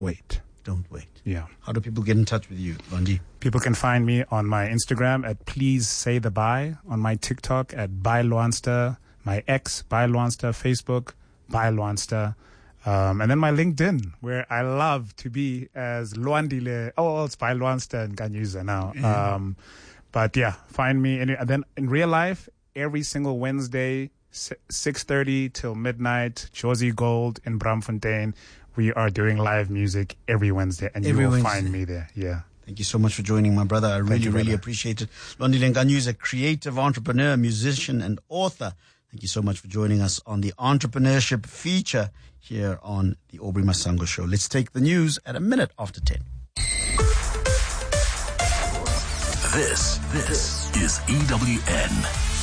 wait. Don't wait. Yeah. How do people get in touch with you, Londi? People can find me on my Instagram at Please Say the Bye, on my TikTok at Bye Lwanster, my ex Bye Lwanster, Facebook Bye Lwanster, and then my LinkedIn, where I love to be as Lwandile. Oh, it's Bye Lwanster and Kanyuza now. Yeah. But yeah, find me. And then in real life, every single Wednesday, 6:30 till midnight, Josie Gold in Bramfontein. We are doing live music every Wednesday, and you will find me there. Yeah. Thank you so much for joining, my brother. I really appreciate it. Lwandile Nganyu is a creative entrepreneur, musician, and author. Thank you so much for joining us on the entrepreneurship feature here on the Aubrey Masango Show. Let's take the news at 10:01. This is EWN.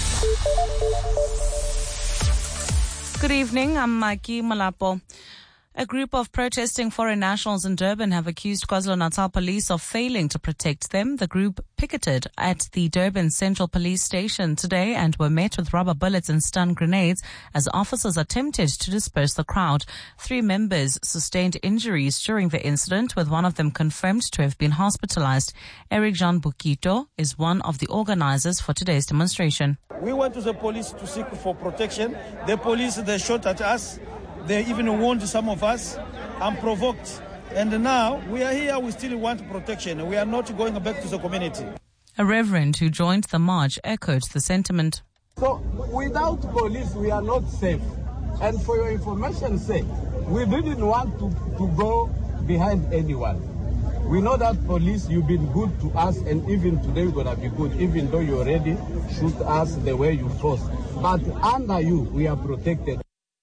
Good evening. I'm Maki Malapo. A group of protesting foreign nationals in Durban have accused KwaZulu-Natal police of failing to protect them. The group picketed at the Durban Central Police Station today and were met with rubber bullets and stun grenades as officers attempted to disperse the crowd. 3 members sustained injuries during the incident, with one of them confirmed to have been hospitalized. Eric Jean Bukito is one of the organizers for today's demonstration. We went to the police to seek for protection. The police, they shot at us. They even warned some of us, unprovoked. And now we are here, we still want protection. We are not going back to the community. A reverend who joined the march echoed the sentiment. So without police, we are not safe. And for your information's sake, we didn't want to go behind anyone. We know that police, you've been good to us, and even today we're going to be good, even though you already shoot us the way you forced. But under you, we are protected.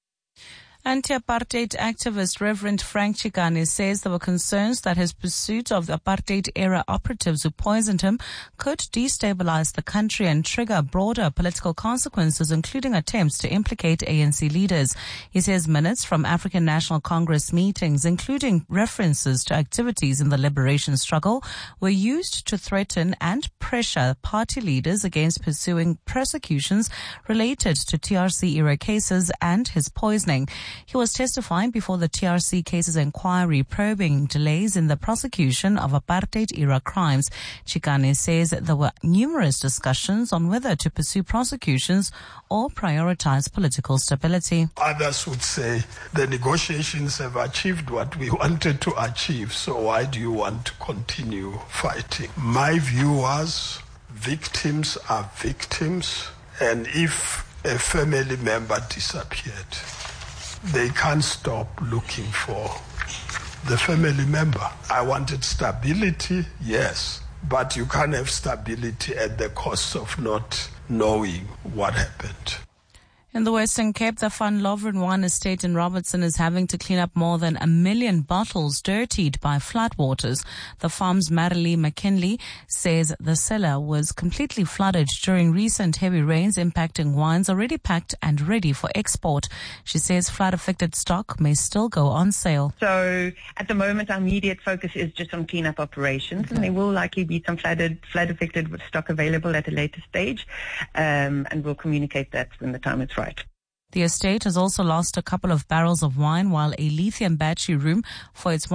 Anti-apartheid activist Reverend Frank Chikane says there were concerns that his pursuit of the apartheid-era operatives who poisoned him could destabilize the country and trigger broader political consequences, including attempts to implicate ANC leaders. He says minutes from African National Congress meetings, including references to activities in the liberation struggle, were used to threaten and pressure party leaders against pursuing prosecutions related to TRC-era cases and his poisoning. He was testifying before the TRC cases inquiry probing delays in the prosecution of apartheid-era crimes. Chikane says there were numerous discussions on whether to pursue prosecutions or prioritize political stability. Others would say the negotiations have achieved what we wanted to achieve, so why do you want to continue fighting? My view was victims are victims, and if a family member disappeared, they can't stop looking for the family member. I wanted stability, yes, but you can't have stability at the cost of not knowing what happened. In the Western Cape, the Van Loveren Wine Estate in Robertson is having to clean up more than 1 million bottles dirtied by floodwaters. The farm's Marilee McKinley says the cellar was completely flooded during recent heavy rains, impacting wines already packed and ready for export. She says flood-affected stock may still go on sale. So at the moment, our immediate focus is just on cleanup operations, and there will likely be some flood-affected stock available at a later stage, and we'll communicate that when the time is right. The estate has also lost a couple of barrels of wine, while a lithium battery room for its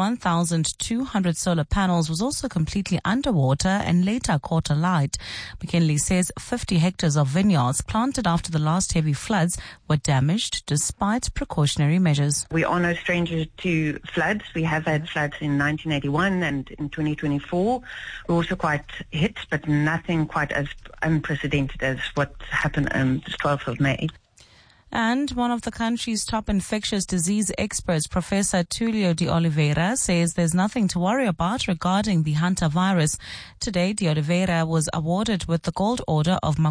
1,200 solar panels was also completely underwater and later caught alight. McKinley says 50 hectares of vineyards planted after the last heavy floods were damaged despite precautionary measures. We are no strangers to floods. We have had floods in 1981 and in 2024. We're also quite hit, but nothing quite as unprecedented as what happened on the 12th of May. And one of the country's top infectious disease experts, Professor Tulio de Oliveira, says there's nothing to worry about regarding the hantavirus. Today, de Oliveira was awarded with the Gold Order of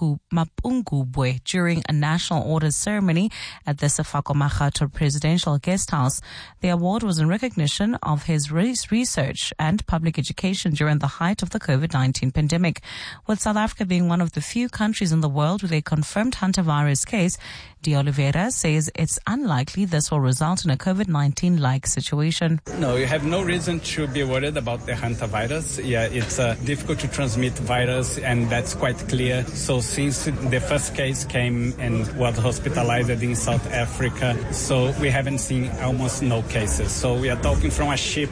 Mapungubwe during a national orders ceremony at the Sefako Makgatho Presidential Guest House. The award was in recognition of his research and public education during the height of the COVID-19 pandemic. With South Africa being one of the few countries in the world with a confirmed hantavirus case, De Oliveira says it's unlikely this will result in a COVID-19-like situation. No, you have no reason to be worried about the hantavirus. Yeah, it's difficult to transmit virus, and that's quite clear. So since the first case came and was hospitalized in South Africa, so we haven't seen almost no cases. So we are talking from a ship